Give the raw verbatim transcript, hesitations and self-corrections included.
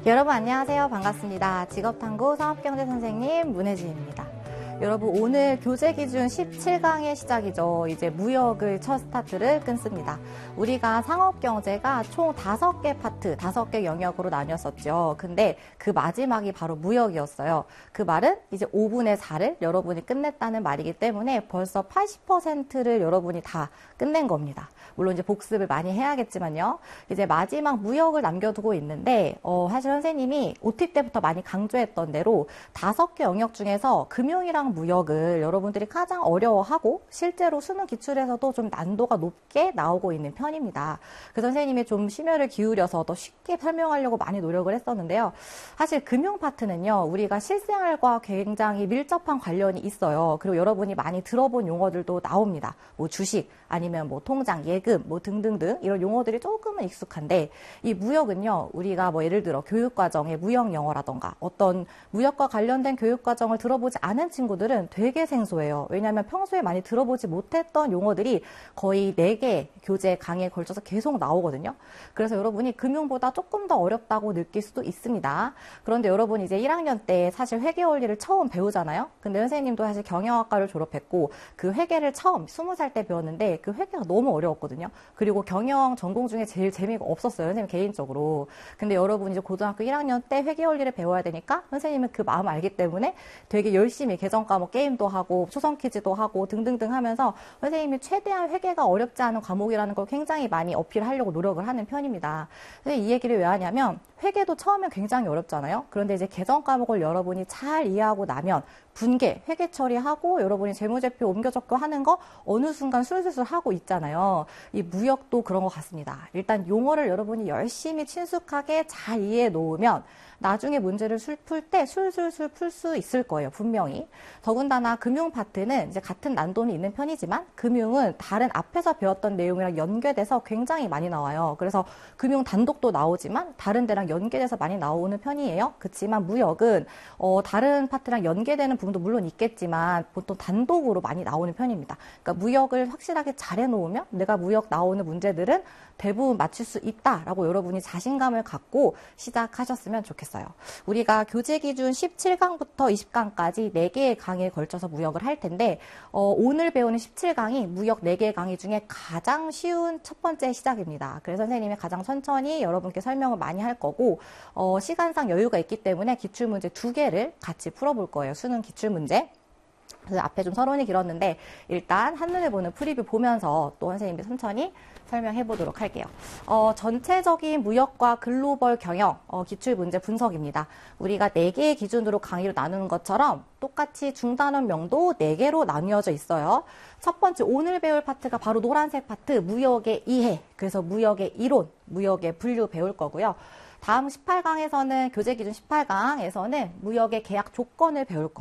여러분 안녕하세요. 반갑습니다. 직업탐구 사업경제 선생님 문혜진입니다. 여러분 오늘 교재 기준 십칠 강의 시작이죠. 이제 무역을 첫 스타트를 끊습니다. 우리가 상업경제가 총 다섯 개 파트, 다섯 개 영역으로 나뉘었었죠. 근데 그 마지막이 바로 무역이었어요. 그 말은 이제 오분의 사를 여러분이 끝냈다는 말이기 때문에 벌써 팔십 퍼센트를 여러분이 다 끝낸 겁니다. 물론 이제 복습을 많이 해야겠지만요. 이제 마지막 무역을 남겨두고 있는데 어, 사실 선생님이 오티 때부터 많이 강조했던 대로 다섯 개 영역 중에서 금융이랑 무역을 여러분들이 가장 어려워하고 실제로 수능 기출에서도 좀 난도가 높게 나오고 있는 편입니다. 그 선생님이 좀 심혈을 기울여서 더 쉽게 설명하려고 많이 노력을 했었는데요. 사실 금융 파트는요, 우리가 실생활과 굉장히 밀접한 관련이 있어요. 그리고 여러분이 많이 들어본 용어들도 나옵니다. 뭐 주식, 아니면 뭐 통장, 예금, 뭐 등등등 이런 용어들이 조금은 익숙한데 이 무역은요, 우리가 뭐 예를 들어 교육과정의 무역 영어라던가 어떤 무역과 관련된 교육과정을 들어보지 않은 친구들은 되게 생소해요. 왜냐하면 평소에 많이 들어보지 못했던 용어들이 거의 네 개 교재 강의에 걸쳐서 계속 나오거든요. 그래서 여러분이 금융보다 조금 더 어렵다고 느낄 수도 있습니다. 그런데 여러분 이제 일 학년 때 사실 회계 원리를 처음 배우잖아요. 근데 선생님도 사실 경영학과를 졸업했고 그 회계를 처음 스무 살 때 배웠는데 그 회계가 너무 어려웠거든요. 그리고 경영 전공 중에 제일 재미가 없었어요. 선생님 개인적으로. 근데 여러분 이제 고등학교 일 학년 때 회계 원리를 배워야 되니까 선생님은 그 마음 알기 때문에 되게 열심히 개정 과목 게임도 하고 초성 퀴즈도 하고 등등등 하면서 선생님이 최대한 회계가 어렵지 않은 과목이라는 걸 굉장히 많이 어필하려고 노력을 하는 편입니다. 이 얘기를 왜 하냐면 회계도 처음엔 굉장히 어렵잖아요. 그런데 이제 개정 과목을 여러분이 잘 이해하고 나면 분계, 회계 처리하고 여러분이 재무제표 옮겨 적고 하는 거 어느 순간 술술술 하고 있잖아요. 이 무역도 그런 것 같습니다. 일단 용어를 여러분이 열심히 친숙하게 잘 이해해 놓으면 나중에 문제를 풀 때 술술술 풀 수 있을 거예요. 분명히. 더군다나 금융 파트는 이제 같은 난도는 있는 편이지만 금융은 다른 앞에서 배웠던 내용이랑 연계돼서 굉장히 많이 나와요. 그래서 금융 단독도 나오지만 다른 데랑 연계돼서 많이 나오는 편이에요. 그렇지만 무역은 어, 다른 파트랑 연계되는 부분도 물론 있겠지만 보통 단독으로 많이 나오는 편입니다. 그러니까 무역을 확실하게 잘 해놓으면 내가 무역 나오는 문제들은 대부분 맞출 수 있다라고 여러분이 자신감을 갖고 시작하셨으면 좋겠어요. 우리가 교재 기준 십칠 강부터 이십 강까지 네 개의 강의에 걸쳐서 무역을 할 텐데 어, 오늘 배우는 십칠 강이 무역 네 개의 강의 중에 가장 쉬운 첫 번째 시작입니다. 그래서 선생님이 가장 천천히 여러분께 설명을 많이 할 거고 어, 시간상 여유가 있기 때문에 기출문제 두 개를 같이 풀어볼 거예요. 수능 기출문제. 그래서 앞에 좀 서론이 길었는데 일단 한눈에 보는 프리뷰 보면서 또 선생님이 천천히 설명해 보도록 할게요. 어, 전체적인 무역과 글로벌 경영 어, 기출문제 분석입니다. 우리가 네 개의 기준으로 강의를 나누는 것처럼 똑같이 중단원명도 네 개로 나뉘어져 있어요. 첫 번째 오늘 배울 파트가 바로 노란색 파트 무역의 이해, 그래서 무역의 이론, 무역의 분류 배울 거고요. 다음 십팔 강에서는 교재 기준 십팔 강에서는 무역의 계약 조건을 배울 거예요.